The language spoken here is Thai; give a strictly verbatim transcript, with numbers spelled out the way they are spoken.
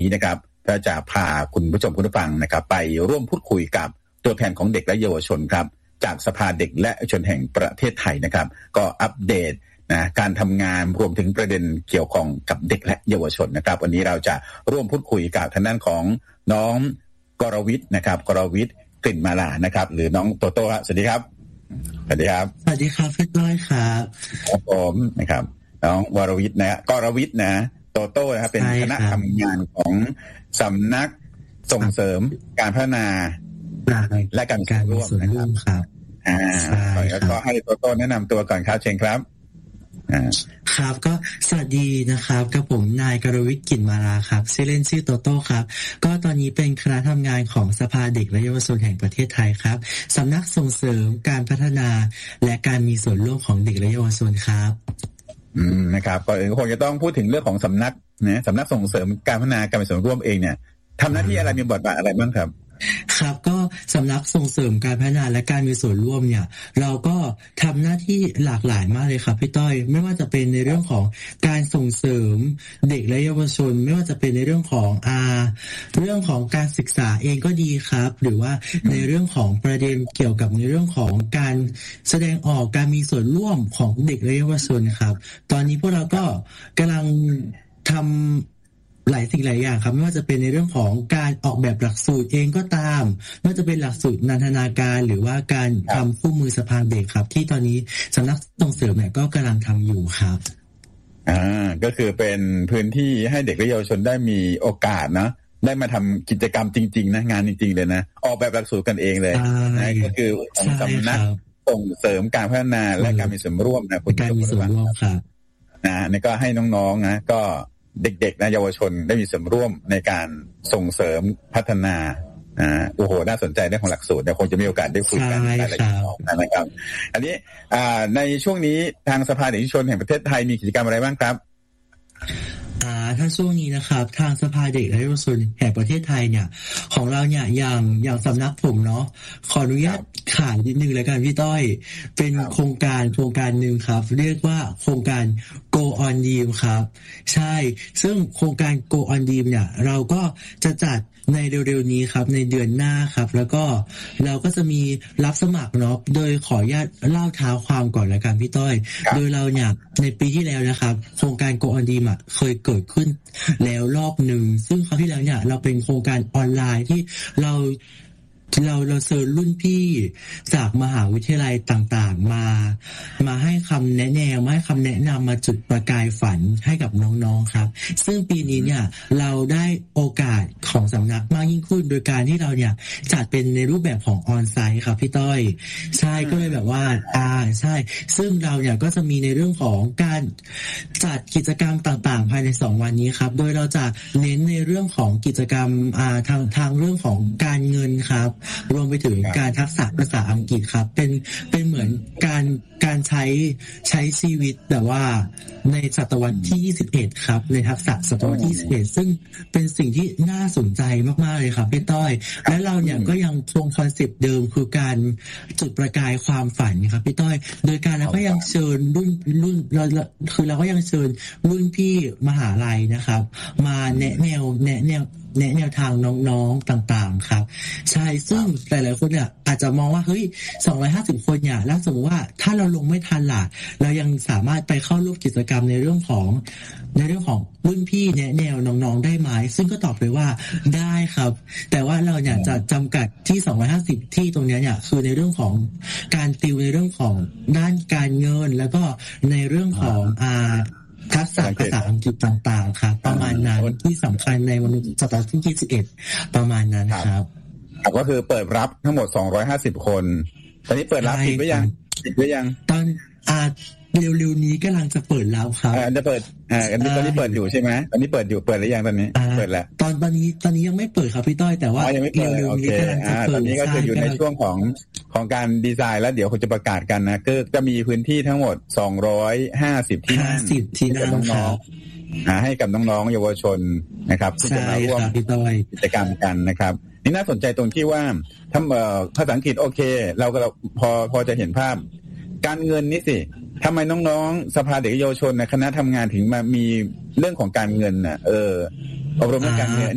นะครับก็จะพาคุณผู้ชมคุณผู้ฟังนะครับไปร่วมพูดคุยกับตัวแทนของเด็กและเยาวชนครับจากสภาเด็กและเยาวชนแห่งประเทศไทยนะครับก็อัปเดตนะการทำงานรวมถึงประเด็นเกี่ยวข้องกับเด็กและเยาวชนนะครับวันนี้เราจะร่วมพูดคุยกับทางด้านของน้องกรวิทย์นะครับกรวิทย์กลิ่นมาลานะครับหรือน้องโตโต้ครับสวัสดีครับสวัสดีครับสวัสดีครับพี่ต้อยครับครับผมนะครับน้องวรวิทย์นะกรวิทย์นะโตโต้นะครับเป็นคณะทำงานของสำนักส่งเสริมการพัฒนาและการร่วมนะครับอ่าแล้วก็ให้โตโต้แนะนำตัวก่อนครับเชิญครับครับก็สวัสดีนะครับกับผมนายกรวิทย์กลิ่นมาลาครับชื่อเล่นชื่อโตโต้ครับก็ตอนนี้เป็นคณะทำงานของสภาเด็กและเยาวชนแห่งประเทศไทยครับสำนักส่งเสริมการพัฒนาและการมีส่วนร่วมของเด็กและเยาวชนครับอืมนะครับก็คงจะต้องพูดถึงเรื่องของสำนักนะสำนักส่งเสริมการพัฒนาการมีส่วนร่วมเองเนี่ยทำหน้าที่อะไรมีบทบาทอะไรบ้างครับครับก็สำนักส่งเสริมการพัฒนาและการมีส่วนร่วมเนี่ยเราก็ทำหน้าที่หลากหลายมากเลยครับพี่ต้อยไม่ว่าจะเป็นในเรื่องของการส่งเสริมเด็กและเยาวชนไม่ว่าจะเป็นในเรื่องของอ่าเรื่องของการศึกษาเองก็ดีครับหรือว่าในเรื่องของประเด็นเกี่ยวกับในเรื่องของการแสดงออกการมีส่วนร่วมของเด็กและเยาวชนครับตอนนี้พวกเราก็กำลังทำหลายสิ่งหลายอย่างครับไม่ว่าจะเป็นในเรื่องของการออกแบบหลักสูตรเองก็ตามไม่ว่าจะเป็นหลักสูตรนันทนาการหรือว่าการทำคู่มือสภาเด็กครับที่ตอนนี้สำนักส่งเสริมเนี่ยก็กำลังทำอยู่ครับอ่าก็คือเป็นพื้นที่ให้เด็กและเยาวชนได้มีโอกาสเนาะได้มาทำกิจกรรมจริงๆนะงานจริงๆเลยนะออกแบบหลักสูตรกันเองเลยนะก็คือของสำนักส่งเสริมการพัฒนาและการมีส่วนร่วมนะคุณการมีส่วนร่วมครับนะนี่ก็ให้น้องๆนะก็เด็กๆนะเยาวชนได้มีส่วนร่วมในการส่งเสริมพัฒนาอ่าโอ้โหน่าสนใจเรื่องของหลักสูตรเดี๋ยวคงจะมีโอกาสได้คุยกันในรายการนะครับอันนี้อ่าในช่วงนี้ทางสภาเด็กและเยาวชนแห่งประเทศไทยมีกิจกรรมอะไรบ้างครับอ่าถ้าช่วงนี้นะครับทางสภาเด็กและเยาวชนแห่งประเทศไทยเนี่ยของเราเนี่ยอย่างอย่างสำนักผมเนาะขออนุญาตขายนิดนึงแล้วกันพี่ต้อยเป็นโครงการโครงการหนึ่งครับเรียกว่าโครงการ Go on Dream ครับใช่ซึ่งโครงการ Go on Dream เนี่ยเราก็จะจัดในเร็วๆนี้ครับในเดือนหน้าครับแล้วก็เราก็จะมีรับสมัครเนาะโดยขออนุญาตเล่าเท้าความก่อนแล้วกันพี่ต้อยโดยเราเนี่ยในปีที่แล้วนะครับโครงการ Go on Dream อ่ะเคยเกิดขึ้นแล้วรอบหนึ่งซึ่งคราวที่แล้วเนี่ยเราเป็นโครงการออนไลน์ที่เราเราเราเชิญรุ่นพี่จากมหาวิทยาลัยต่างๆมามาให้คำแนะแนวมาให้คำแนะนำมาจุดประกายฝันให้กับน้องๆครับซึ่งปีนี้เนี่ยเราได้โอกาสของสำนักมากยิ่งขึ้นโดยการที่เราเนี่ยจัดเป็นในรูปแบบของออนไซต์ครับพี่ต้อยใช่ก็เลยแบบว่าอ่าใช่ซึ่งเราเนี่ยก็จะมีในเรื่องของการจัดกิจกรรมต่างๆภายในสองวันนี้ครับโดยเราจะเน้นในเรื่องของกิจกรรมอ่าทางทางเรื่องของการเงินครับรวมไปถึงการทักษะภาษาอังกฤษครับเป็นเป็นเหมือนการการใช้ใช้ชีวิตแต่ว่าในศตวรรษที่ยี่สิบเอ็ดครับในทักษะศตวรรษที่ยี่สิบเอ็ดซึ่งเป็นสิ่งที่น่าสนใจมากๆเลยครับพี่ต้อยและเราเนี่ยก็ยังคงคอนเซปต์เดิมคือการจุดประกายความฝันครับพี่ต้อยโดยการเราก็ยังเชิญรุ่นรุ่นเราคือเราก็ยังเชิญรุ่นพี่มหาลัยนะครับมาแนะแนวแนะแนวแนะแนวทางน้องๆต่างๆครับใช่ซึ่งหลายๆคนเนี่ยอาจจะมองว่าเฮ้ยสองร้อยห้าสิบคนเนี่ยแล้วสมมติว่าถ้าเราลงไม่ทันล่ะเรายังสามารถไปเข้าร่วมกิจกรรมในเรื่องของในเรื่องของรุ่นพี่แนะแนวน้องๆได้ไหมซึ่งก็ตอบไปว่าได้ครับแต่ว่าเราเนี่ยจะจำกัดที่สองร้อยห้าสิบที่ตรงนี้เนี่ยคือในเรื่องของการติวในเรื่องของด้านการเงินแล้วก็ในเรื่องของอ่าทักษะภาษาอังกฤษต่างๆครับประมาณนั้นที่สำคัญในวันศตวรรษที่ยี่สิบเอ็ดประมาณนั้นครับก็คือเปิดรับทั้งหมดสองร้อยห้าสิบคนตอนนี้เปิดรับปิดหรือยังปิดหรือยังตอนอ่าเร็วๆนี้กำลังจะเปิดแล้วครับอ่าจะเปิดอ่าตอนนี้เปิดอยู่ใช่ไหมตอนนี้เปิดอยู่เปิดหรือยังตอนนี้เปิดแล้วตอนตอนนี้ตอนนี้ยังไม่เปิดครับพี่ต้อยแต่ว่าเร็วๆนี้กำลังจะเปิดตอนนี้ก็คืออยู่ในช่วงของของการดีไซน์แล้วเดี๋ยวคุณจะประกาศกันนะก็จะมีพื้นที่ทั้งหมดสองร้อยห้าสิบที่นั่งที่นั่งน้องๆให้กับน้องๆเยาวชนนะครับที่จะมาร่วมกิจกรรมกันนะครับนี่น่าสนใจตรงที่ว่าถ้าภาษาอังกฤษโอเคเราก็พอพอจะเห็นภาพการเงินนี่สิทำไมน้องๆสภาเด็กเยาวชนในคณะทำงานถึงมามีเรื่องของการเงินน่ะเอออบรมเรื่องการเงิน